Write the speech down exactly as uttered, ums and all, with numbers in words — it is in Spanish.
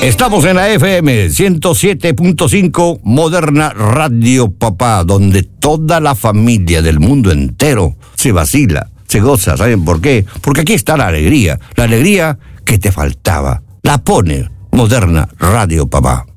Estamos en la F M ciento siete punto cinco Moderna Radio Papá, donde toda la familia del mundo entero se vacila, se goza. ¿Saben por qué? Porque aquí está la alegría, la alegría que te faltaba. La pone Moderna Radio Papá.